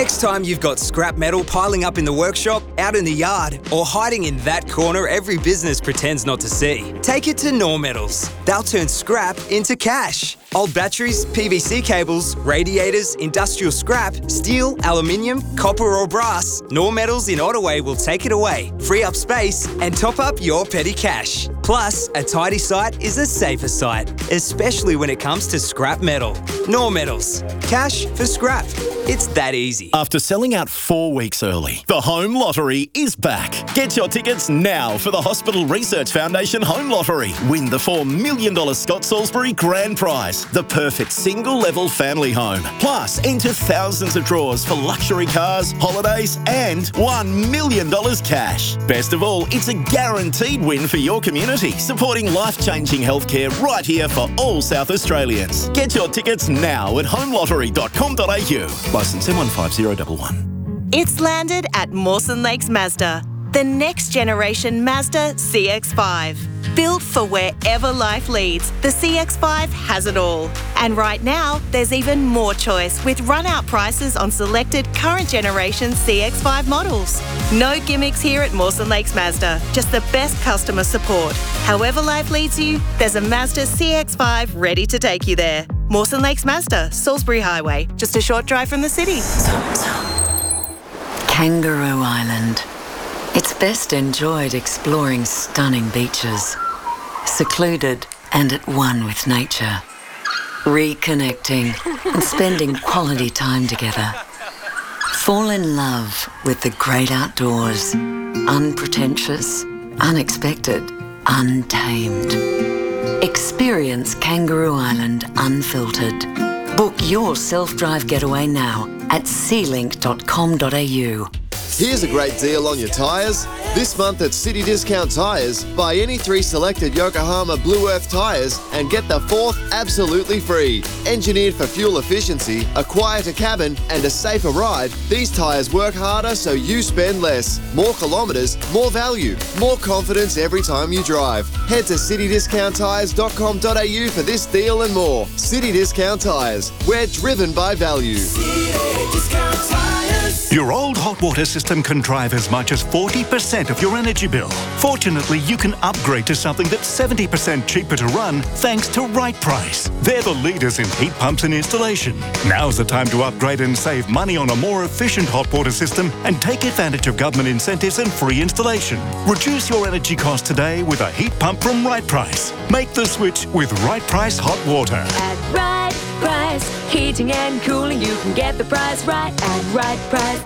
Next time you've got scrap metal piling up in the workshop, out in the yard, or hiding in that corner every business pretends not to see, take it to Nor Metals. They'll turn scrap into cash. Old batteries, PVC cables, radiators, industrial scrap, steel, aluminium, copper or brass, Nor Metals in Ottaway will take it away, free up space and top up your petty cash. Plus, a tidy site is a safer site, especially when it comes to scrap metal. Nor Metals. Cash for scrap. It's that easy. After selling out 4 weeks early, the Home Lottery is back. Get your tickets now for the Hospital Research Foundation Home Lottery. Win the $4 million Scott Salisbury Grand Prize, the perfect single-level family home. Plus, enter thousands of draws for luxury cars, holidays and $1 million cash. Best of all, it's a guaranteed win for your community, supporting life-changing healthcare right here for all South Australians. Get your tickets now at homelottery.com.au. Licence M15011. It's landed at Mawson Lakes Mazda, the next generation Mazda CX-5. Built for wherever life leads, the CX-5 has it all. And right now, there's even more choice with run-out prices on selected current generation CX-5 models. No gimmicks here at Mawson Lakes Mazda, just the best customer support. However life leads you, there's a Mazda CX-5 ready to take you there. Mawson Lakes Mazda, Salisbury Highway, just a short drive from the city. Kangaroo Island. It's best enjoyed exploring stunning beaches, secluded and at one with nature, reconnecting and spending quality time together. Fall in love with the great outdoors, unpretentious, unexpected, untamed. Experience Kangaroo Island unfiltered. Book your self-drive getaway now at sealink.com.au. Here's a great deal on your tyres. This month at City Discount Tyres, buy any 3 selected Yokohama Blue Earth tyres and get the 4th absolutely free. Engineered for fuel efficiency, a quieter cabin and a safer ride, these tyres work harder so you spend less. More kilometres, more value, more confidence every time you drive. Head to citydiscounttyres.com.au for this deal and more. City Discount Tyres. We're driven by value. Your old hot water system can drive as much as 40% of your energy bill. Fortunately, you can upgrade to something that's 70% cheaper to run thanks to Right Price. They're the leaders in heat pumps and installation. Now's the time to upgrade and save money on a more efficient hot water system and take advantage of government incentives and free installation. Reduce your energy costs today with a heat pump from Right Price. Make the switch with Right Price Hot Water. At Right Price, heating and cooling, you can get the price right at Right Price.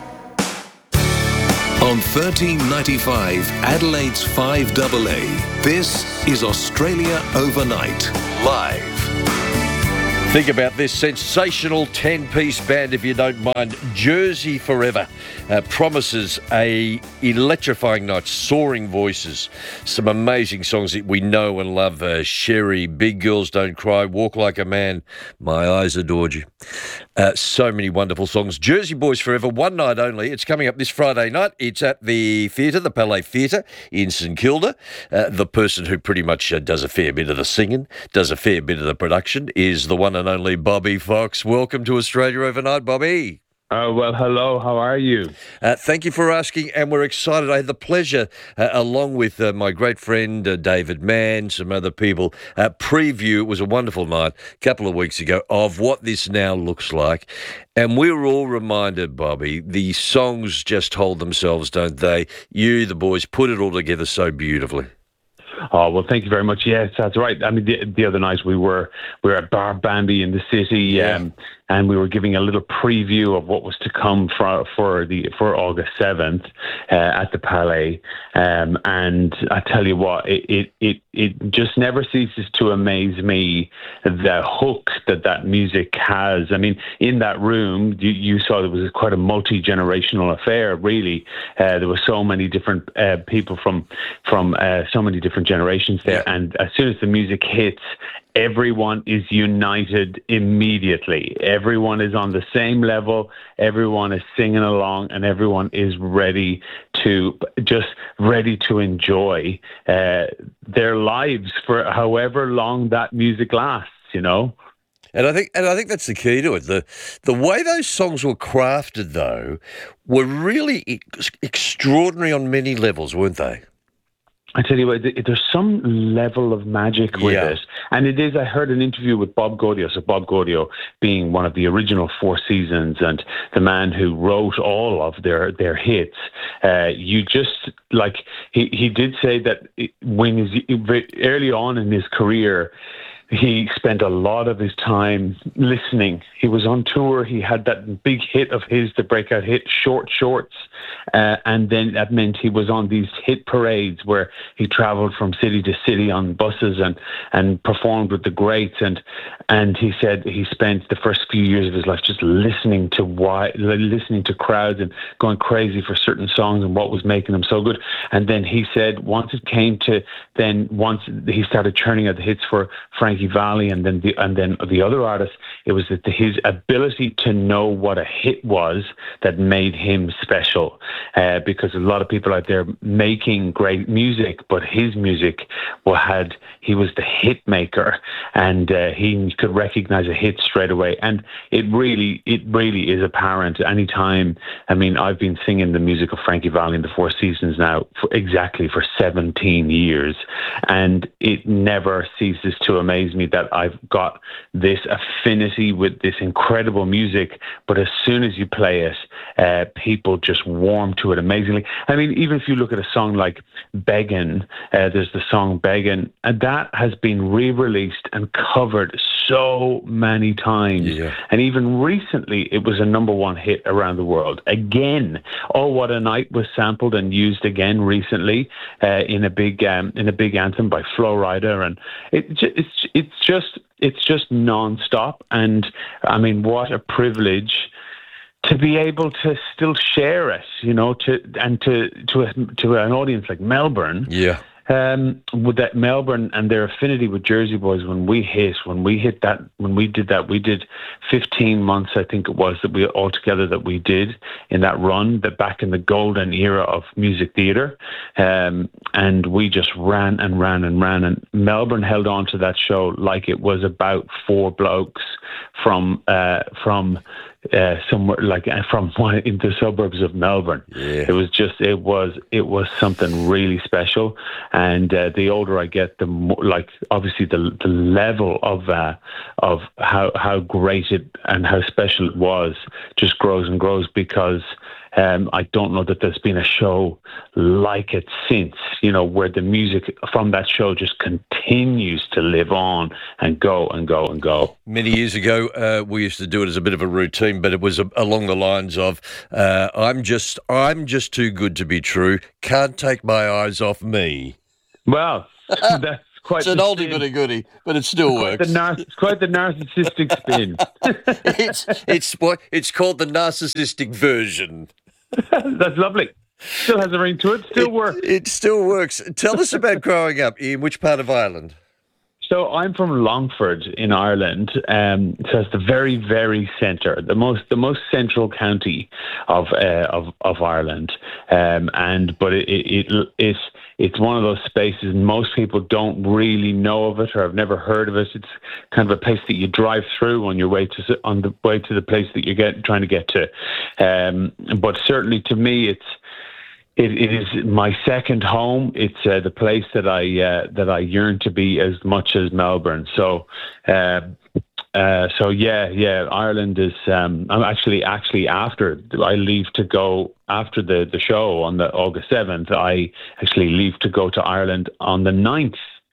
On 1395 Adelaide's 5AA, this is Australia Overnight, live. Think about this sensational 10-piece band, if you don't mind. Jersey Forever promises a electrifying night, soaring voices, some amazing songs that we know and love. Sherry, Big Girls Don't Cry, Walk Like a Man, My Eyes Adored You. So many wonderful songs. Jersey Boys Forever, one night only. It's coming up this Friday night. It's at the theatre, the Palais Theatre in St Kilda. The person who pretty much does a fair bit of the singing, does a fair bit of the production, is the one and only Bobby Fox. Welcome to Australia Overnight, Bobby. Well, hello. How are you? Thank you for asking, and we're excited. I had the pleasure, along with my great friend David Mann, some other people, preview. It was a wonderful night a couple of weeks ago of what this now looks like. And we were all reminded, Bobby, the songs just hold themselves, don't they? You, the boys, put it all together so beautifully. Oh, well, thank you very much. Yes, that's right. I mean, the other night we were at Bar Bambi in the city, and we were giving a little preview of what was to come for August 7th at the Palais. And I tell you what, it just never ceases to amaze me, the hook that music has. I mean, in that room, you saw there was quite a multi-generational affair, really. There were so many different people from so many different generations there. Yeah. And as soon as the music hits, everyone is united immediately. Everyone is on the same level. Everyone is singing along, and everyone is ready to enjoy their lives for however long that music lasts, you know. And I think that's the key to it. The way those songs were crafted, though, were really extraordinary on many levels, weren't they? I tell you what, there's some level of magic with it. And it is, I heard an interview with Bob Gaudio, so Bob Gaudio being one of the original Four Seasons and the man who wrote all of their hits. You just, like, he did say that when early on in his career, he spent a lot of his time listening. He was on tour. He had that big hit of his, the breakout hit, Short Shorts. And then that meant he was on these hit parades where he traveled from city to city on buses and performed with the greats. And he said he spent the first few years of his life just listening to crowds and going crazy for certain songs and what was making them so good. And then he said once he started churning out the hits for Frankie Valli and then the other artists, it was that his ability to know what a hit was that made him special. Because a lot of people out there making great music, but his music he was the hit maker, and he could recognize a hit straight away. And it really is apparent anytime. I mean, I've been singing the music of Frankie Valli in the Four Seasons now for 17 years, and it never ceases to amaze me that I've got this affinity with this incredible music, but as soon as you play it, people just warm to it amazingly. I mean, even if you look at a song like Beggin', there's the song Beggin', and that has been re-released and covered so many times. Yeah. And even recently, it was a number one hit around the world. Again, Oh What a Night was sampled and used again recently in a big anthem by Flo Rida, and it's just non-stop. And I mean, what a privilege to be able to still share it, to an audience like Melbourne. Yeah. With that Melbourne and their affinity with Jersey Boys, when we did 15 months, I think it was, that we did in that run, back in the golden era of music theatre. And we just ran and ran and ran. And Melbourne held on to that show like it was about four blokes from somewhere from one in the suburbs of Melbourne. Yeah. It was something really special. And the older I get, the more, obviously the level of how great it and how special it was just grows and grows, because I don't know that there's been a show like it since, where the music from that show just continues to live on and go and go and go. Many years ago, we used to do it as a bit of a routine, but it was along the lines of, I'm just too good to be true. Can't take my eyes off me. Well, that's quite. It's an oldie but a goodie, but it still works. It's quite the narcissistic spin. It's called the narcissistic version. That's lovely. Still has a ring to it. Still works. It still works. Tell us about growing up. In which part of Ireland? So I'm from Longford in Ireland, so it's the very, very centre, the most central county of Ireland, but it's one of those spaces most people don't really know of it or have never heard of it. It's kind of a place that you drive through on the way to the place that you're trying to get to, but certainly to me It is my second home. It's the place that I yearn to be as much as Melbourne. So Ireland is. I'm actually after I leave to go after the show on the August 7th. I actually leave to go to Ireland on the 9th.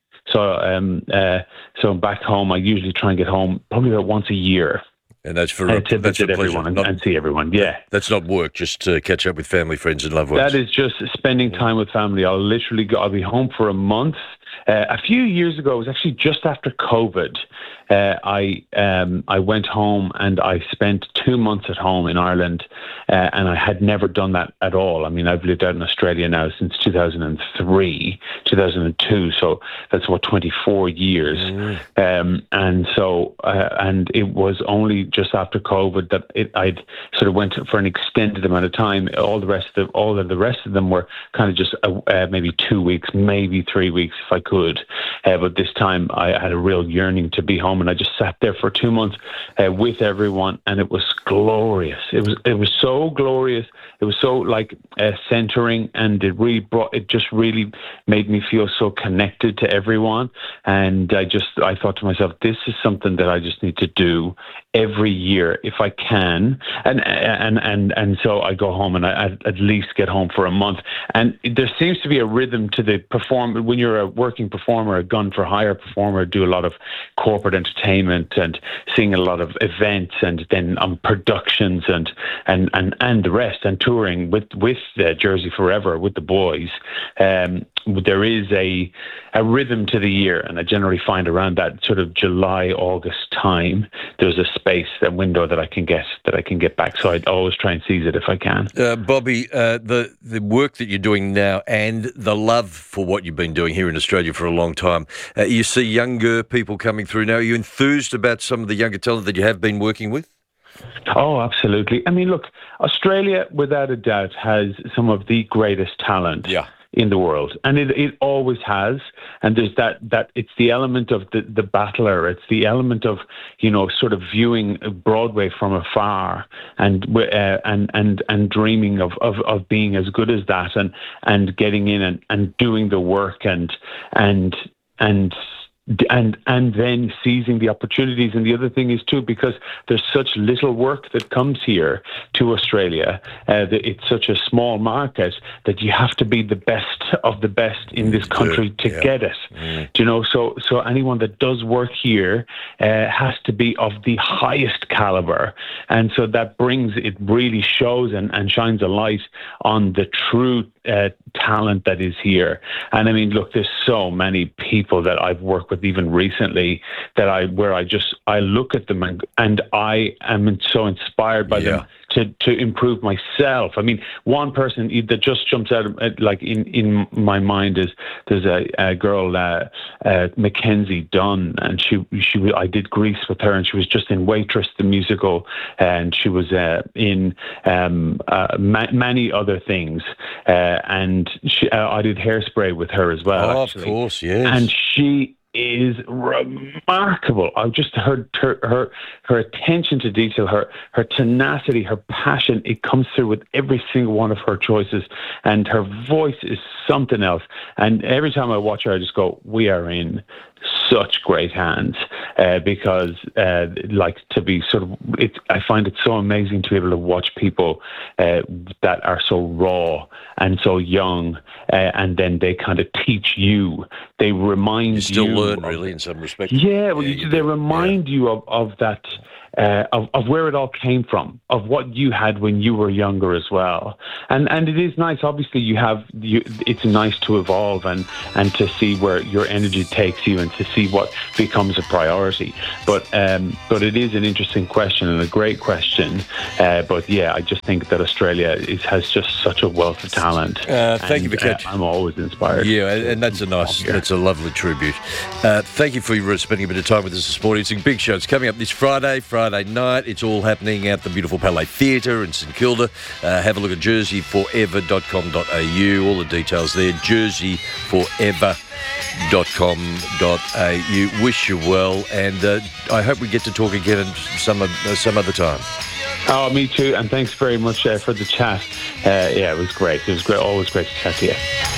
So back home, I usually try and get home probably about once a year. And that's for to visit everyone and see everyone. Yeah, that's not work. Just to catch up with family, friends, and loved ones. That is just spending time with family. I'll be home for a month. A few years ago, it was actually just after COVID. I went home and I spent 2 months at home in Ireland, and I had never done that at all. I mean, I've lived out in Australia now since 2003, 2002, so that's 24 years. And it was only just after COVID that I'd sort of went for an extended amount of time. All of the rest of them were kind of just maybe 2 weeks, maybe 3 weeks if I could. But this time I had a real yearning to be home, and I just sat there for 2 months with everyone, and it was glorious. It was so glorious. It was so centering, and it just really made me feel so connected to everyone. And I thought to myself, this is something that I just need to do every year if I can. And so I go home, and I at least get home for a month. And there seems to be a rhythm to the perform. When you're a working performer, a gun for hire performer, do a lot of corporate entertainment and sing a lot of events, and then productions and the rest, and touring with Jersey Forever with the boys. There is a rhythm to the year, and I generally find around that sort of July, August time, there's a space, that window that I can get back. So I always try and seize it if I can. Bobby, the work that you're doing now and the love for what you've been doing here in Australia for a long time, you see younger people coming through now. Are you enthused about some of the younger talent that you have been working with? Oh, absolutely. I mean, look, Australia, without a doubt, has some of the greatest talent. Yeah. In the world, and it always has. And there's that it's the element of the battler. It's the element of sort of viewing Broadway from afar and dreaming of being as good as that, and getting in and doing the work and then seizing the opportunities. And the other thing is too, because there's such little work that comes here to Australia, that it's such a small market that you have to be the best of the best in this country to get it. So anyone that does work here has to be of the highest caliber, and so that really shows and shines a light on the true talent that is here. And I mean, look, there's so many people that I've worked with even recently that I look at them and I am so inspired by them to improve myself. I mean, one person that just jumps out in my mind is there's a girl, Mackenzie Dunn, and I did Grease with her, and she was just in Waitress the musical, and she was in many other things, and I did Hairspray with her as well. Oh, actually. Of course, yes. And she is remarkable. I've just heard her attention to detail, her tenacity, her passion. It comes through with every single one of her choices, and her voice is something else. And every time I watch her, I just go, we are in such great hands, because to be sort of, I find it so amazing to be able to watch people that are so raw and so young, and then they kind of teach you. They remind you. Still learn, really, in some respects. Yeah, well, they remind you of that. Of where it all came from, of what you had when you were younger as well, and it is nice. Obviously, it's nice to evolve and to see where your energy takes you and to see what becomes a priority. But it is an interesting question and a great question. But yeah, I just think that Australia has just such a wealth of talent. Thank you for catching. I'm always inspired. Yeah, and that's a lovely tribute. Thank you for spending a bit of time with us this morning. It's a big show. It's coming up this Friday night. It's all happening at the beautiful Palais Theatre in St Kilda. Have a look at jerseyforever.com.au. All the details there. jerseyforever.com.au. Wish you well, and I hope we get to talk again some other time. Oh, me too. And thanks very much for the chat. Yeah, it was great. It was great. Always great to chat to you.